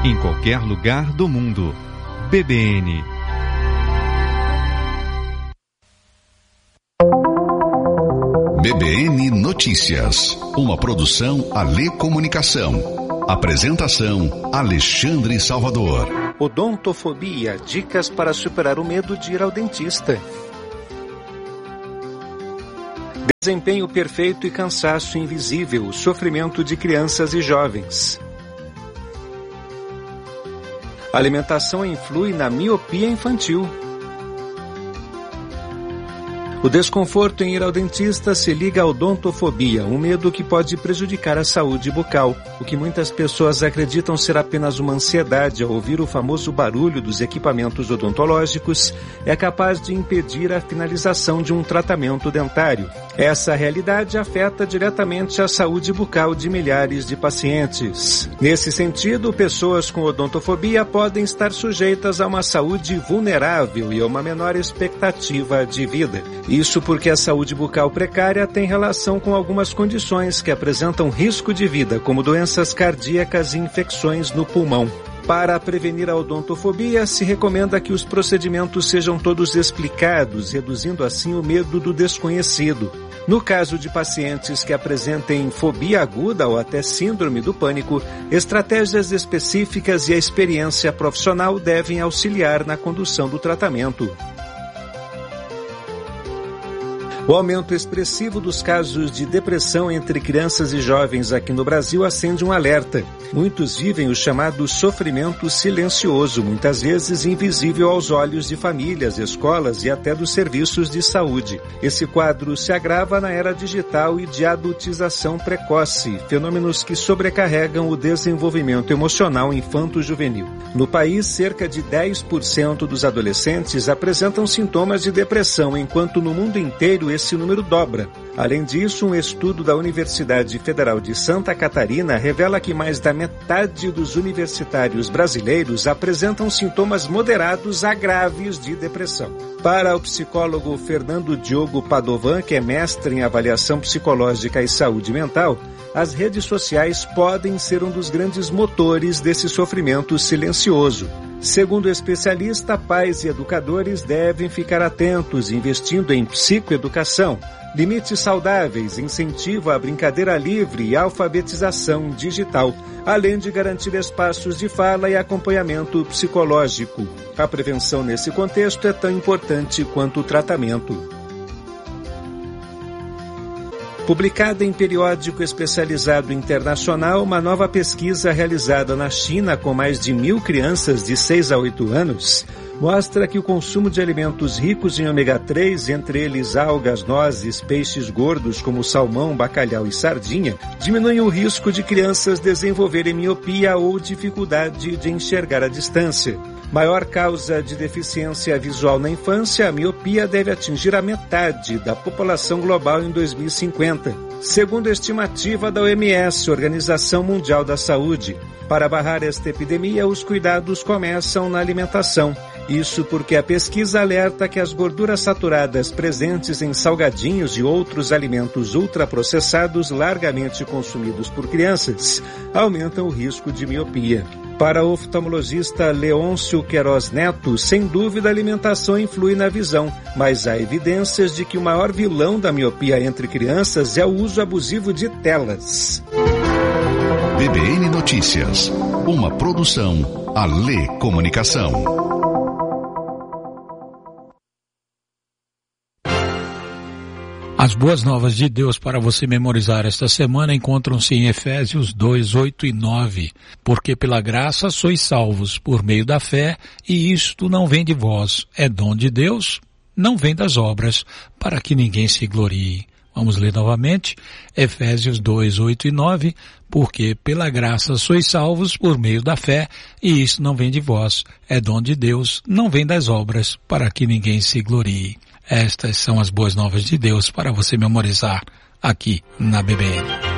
em qualquer lugar do mundo. BBN. BBN Notícias, uma produção Alê Comunicação. Apresentação Alexandre Salvador. Odontofobia, dicas para superar o medo de ir ao dentista. Desempenho perfeito e cansaço invisível, sofrimento de crianças e jovens. A alimentação influi na miopia infantil. O desconforto em ir ao dentista se liga à odontofobia, um medo que pode prejudicar a saúde bucal. O que muitas pessoas acreditam ser apenas uma ansiedade ao ouvir o famoso barulho dos equipamentos odontológicos é capaz de impedir a finalização de um tratamento dentário. Essa realidade afeta diretamente a saúde bucal de milhares de pacientes. Nesse sentido, pessoas com odontofobia podem estar sujeitas a uma saúde vulnerável e a uma menor expectativa de vida. Isso porque a saúde bucal precária tem relação com algumas condições que apresentam risco de vida, como doenças cardíacas e infecções no pulmão. Para prevenir a odontofobia, se recomenda que os procedimentos sejam todos explicados, reduzindo assim o medo do desconhecido. No caso de pacientes que apresentem fobia aguda ou até síndrome do pânico, estratégias específicas e a experiência profissional devem auxiliar na condução do tratamento. O aumento expressivo dos casos de depressão entre crianças e jovens aqui no Brasil acende um alerta. Muitos vivem o chamado sofrimento silencioso, muitas vezes invisível aos olhos de famílias, escolas e até dos serviços de saúde. Esse quadro se agrava na era digital e de adultização precoce, fenômenos que sobrecarregam o desenvolvimento emocional infanto-juvenil. No país, cerca de 10% dos adolescentes apresentam sintomas de depressão, enquanto no mundo inteiro esse número dobra. Além disso, um estudo da Universidade Federal de Santa Catarina revela que mais da metade dos universitários brasileiros apresentam sintomas moderados a graves de depressão. Para o psicólogo Fernando Diogo Padovan, que é mestre em avaliação psicológica e saúde mental, as redes sociais podem ser um dos grandes motores desse sofrimento silencioso. Segundo o especialista, pais e educadores devem ficar atentos, investindo em psicoeducação, limites saudáveis, incentivo à brincadeira livre e alfabetização digital, além de garantir espaços de fala e acompanhamento psicológico. A prevenção nesse contexto é tão importante quanto o tratamento. Publicada em periódico especializado internacional, uma nova pesquisa realizada na China com mais de 1.000 crianças de 6 a 8 anos mostra que o consumo de alimentos ricos em ômega 3, entre eles algas, nozes, peixes gordos como salmão, bacalhau e sardinha, diminui o risco de crianças desenvolverem miopia ou dificuldade de enxergar à distância. Maior causa de deficiência visual na infância, a miopia deve atingir a metade da população global em 2050, segundo a estimativa da OMS, Organização Mundial da Saúde. Para barrar esta epidemia, os cuidados começam na alimentação. Isso porque a pesquisa alerta que as gorduras saturadas presentes em salgadinhos e outros alimentos ultraprocessados largamente consumidos por crianças aumentam o risco de miopia. Para o oftalmologista Leôncio Queiroz Neto, sem dúvida a alimentação influi na visão, mas há evidências de que o maior vilão da miopia entre crianças é o uso abusivo de telas. BBN Notícias, uma produção Alê Comunicação. As boas novas de Deus para você memorizar esta semana encontram-se em Efésios 2, 8 e 9. Porque pela graça sois salvos por meio da fé, e isto não vem de vós, é dom de Deus, não vem das obras, para que ninguém se glorie. Vamos ler novamente, Efésios 2, 8 e 9. Porque pela graça sois salvos por meio da fé, e isso não vem de vós, é dom de Deus, não vem das obras, para que ninguém se glorie. Estas são as boas novas de Deus para você memorizar aqui na BBN.